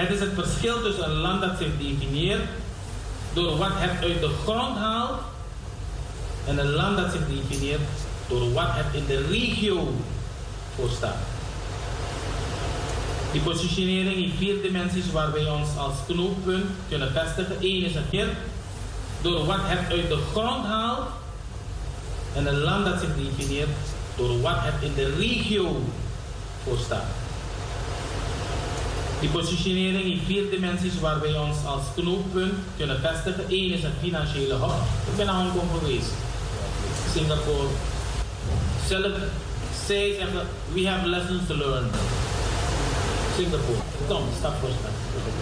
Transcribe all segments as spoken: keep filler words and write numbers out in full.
Het is het verschil tussen een land dat zich definieert door wat het uit de grond haalt en een land dat zich definieert door wat het in de regio voor staat. Die positionering in vier dimensies waar wij ons als knooppunt kunnen vestigen. Eén is het door wat het uit de grond haalt en een land dat zich definieert door wat het in de regio voor staat. Die positionering in vier dimensies waar wij ons als knooppunt kunnen vestigen. Eén is een financiële hub. Ik ben naar Hongkong geweest. Singapore. Zelf, zij zeggen, we have lessons to learn. Singapore. Kom, stap voor stap.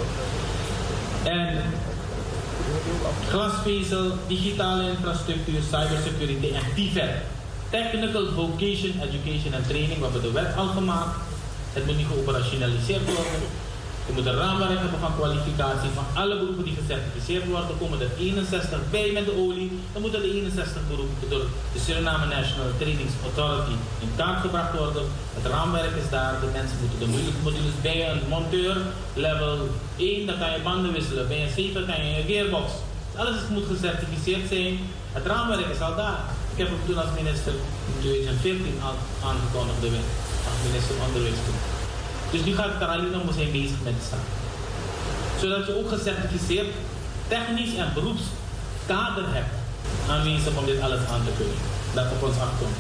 En glasvezel, digitale infrastructuur, cybersecurity en T V E T. Technical Vocation, Education en Training. We hebben de wet al gemaakt. Het moet niet geoperationaliseerd worden. Je moet een raamwerk hebben van kwalificatie van alle beroepen die gecertificeerd worden. Er komen er eenenzestig bij met de olie. Dan moeten de eenenzestig beroepen door de Suriname National Training Authority in kaart gebracht worden. Het raamwerk is daar. De mensen moeten de moeilijke modules bij een monteur. Level één, dan kan je banden wisselen. Bij een zeven kan je een gearbox. Alles moet gecertificeerd zijn. Het raamwerk is al daar. Ik heb het toen als minister in twintig veertien aangekondigd, de wet. Als minister onderwijs toen. Dus nu gaat het er alleen om, we zijn bezig met de zaak. Zodat je ook gecertificeerd technisch en beroepskader hebt aanwezig om dit alles aan te kunnen. Dat op ons afkomt.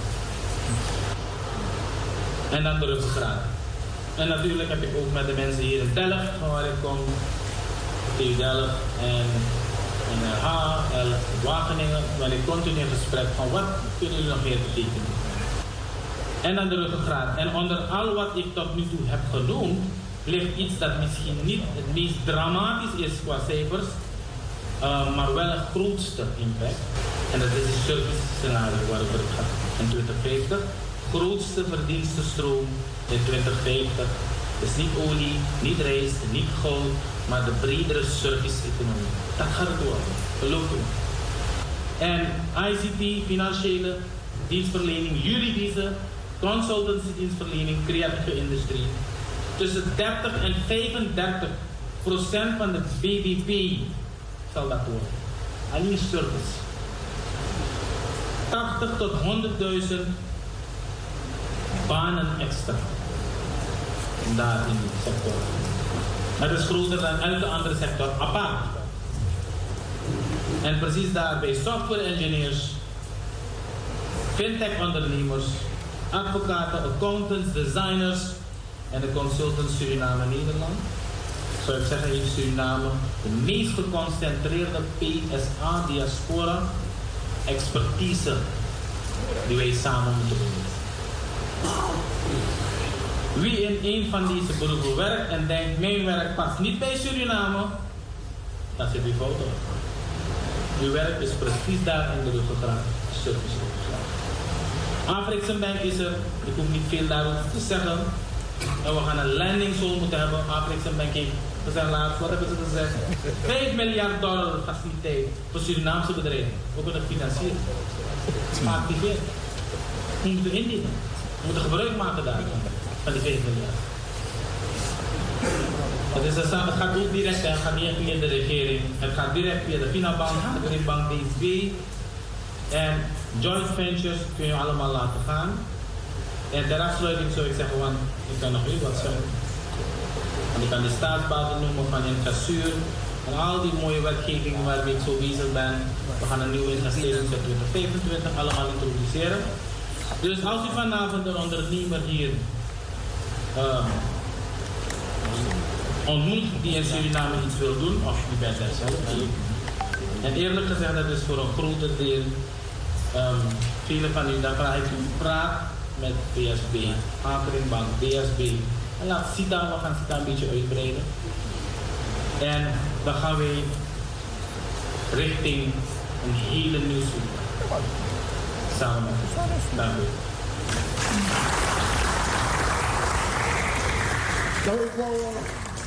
En dan de ruggengraat. En natuurlijk heb ik ook met de mensen hier in Delft, van waar ik kom, T U Delft en N R H, Wageningen, waar ik continu in gesprek van wat kunnen jullie nog meer betekenen. En dan de ruggengraat. En onder al wat ik tot nu toe heb genoemd, ligt iets dat misschien niet het meest dramatisch is qua cijfers, uh, maar wel het grootste impact. En dat is het service scenario waarover het gaat in twintig vijftig. Grootste verdienstenstroom in twintig vijftig. Dus niet olie, niet rijst, niet goud, maar de bredere service-economie. Dat gaat het worden, geloof me. En I C T, financiële dienstverlening, juridische, consultancy dienstverlening, creatieve industrie. Tussen dertig en vijfendertig procent van de B B P zal dat worden. Alleen service. tachtig tot honderdduizend banen extra. Daar in die sector. Dat is groter dan elke andere sector apart. En precies daarbij software engineers, fintech ondernemers, advocaten, accountants, designers en de consultants Suriname Nederland. Zou ik zeggen, in Suriname de meest geconcentreerde P S A diaspora expertise die wij samen moeten doen. Wie in een van deze beroepen werkt en denkt mijn werk past niet bij Suriname, dan zit u fout op. Uw werk is precies daar in de ruggengraat, service ruggengraat. African Bank is er, ik hoef niet veel daarover te zeggen. En we gaan een landing zone moeten hebben. African Bank heeft gezegd laatst, wat hebben ze gezegd? vijf miljard dollar faciliteit voor Surinaamse bedrijven. We kunnen financieren. Geactiveerd. We moeten indienen. We moeten gebruik maken daarvan. Van die vijf miljard. Het, is een, het gaat ook direct, het gaat niet via de regering. Het gaat direct via de Finabank, de Greenbank, D S B. En joint ventures kun je allemaal laten gaan. En ter afsluiting zou ik zeggen, want ik kan nog heel wat zeggen. En ik kan de staatsbaten noemen van infrastructuur. En al die mooie wetgevingen waarmee ik zo bezig ben. We gaan een nieuwe investering voor twintig vijfentwintig allemaal introduceren. Dus als u vanavond een ondernemer hier uh, ontmoet die in Suriname iets wil doen, of u bent er zelf. En eerlijk gezegd, dat is voor een groter deel, um, velen van u, dan vraag ik u, praat met D S B, African D S B. En laat Sita, we gaan Sita een beetje uitbreiden. En dan gaan we richting een hele nieuwe zoek. Samen met u. Dank u. Dank u wel.